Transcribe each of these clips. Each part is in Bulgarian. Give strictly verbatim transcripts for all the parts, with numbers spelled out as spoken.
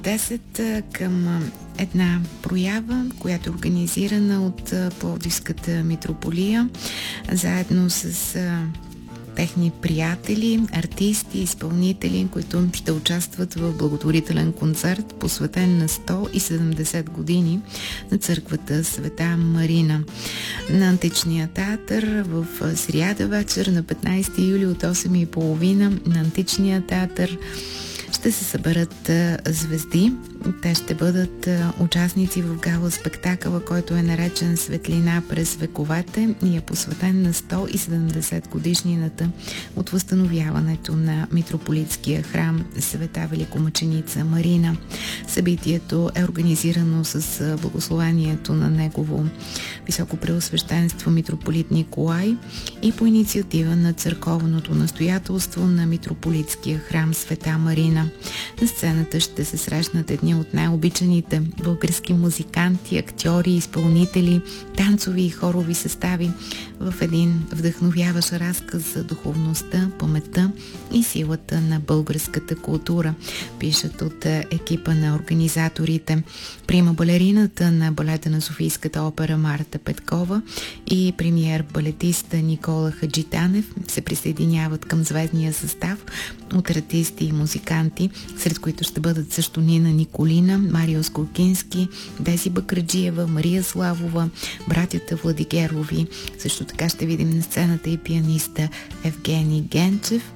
десет към една проява, която е организирана от Пловдивската митрополия, заедно с техни приятели, артисти, изпълнители, които ще участват в благотворителен концерт, посветен на сто и седемдесет години на църквата Света Марина. На Античния театър в сряда вечер на петнайсети юли от осем и тридесет на Античния театър ще се съберат звезди. Те ще бъдат участници в гала спектакъла, който е наречен Светлина през вековете и е посветен на сто и седемдесет годишнината от възстановяването на митрополитския храм Света Великомъченица Марина. Събитието е организирано с благословението на негово високопреосвещенство митрополит Николай и по инициатива на църковното настоятелство на митрополитския храм Света Марина. На сцената ще се срещнат едни от най-обичаните български музиканти, актьори, изпълнители, танцови и хорови състави в един вдъхновяващ разказ за духовността, паметта и силата на българската култура, пишат от екипа на организаторите. Прима балерината на балета на Софийската опера Марта Петкова и премиер балетиста Никола Хаджитанев се присъединяват към звездния състав от артисти и музиканти, сред които ще бъдат също Нина Николина, Марио Скоркински, Деси Бакраджиева, Мария Славова, братята Владигерови. Също така ще видим на сцената и пианиста Евгений Генчев,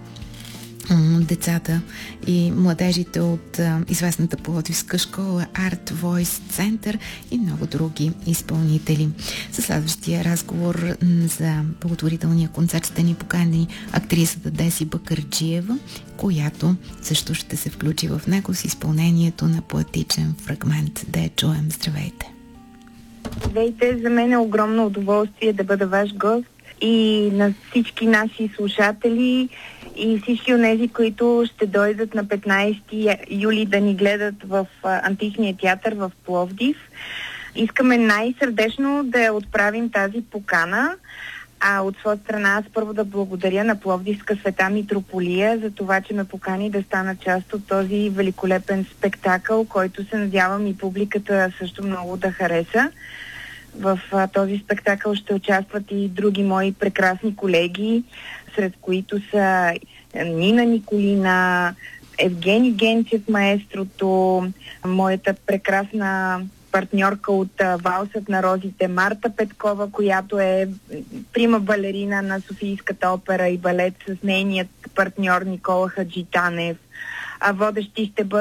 децата и младежите от а, известната пловдивска школа Art Voice Center и много други изпълнители. Със следващия разговор за благотворителния концерт ще ни покани актрисата Деси Бакърджиева, която също ще се включи в него с изпълнението на поетичен фрагмент. Да я чуем. Здравейте! Здравейте! За мен е огромно удоволствие да бъда ваш гост и на всички наши слушатели и всички онези, които ще дойдат на петнайсети юли да ни гледат в Античния театър в Пловдив. Искаме най-сърдечно да отправим тази покана, а от своя страна аз първо да благодаря на Пловдивска света митрополия за това, че ме покани да стана част от този великолепен спектакъл, който се надявам и публиката също много да хареса. В а, този спектакъл ще участват и други мои прекрасни колеги, сред които са Нина Николина, Евгений Генчев, маестрото, моята прекрасна партньорка от а, Валсът на розите Марта Петкова, която е прима балерина на Софийската опера и балет с нейният партньор Никола Хаджитанев. А водещи ще бъдат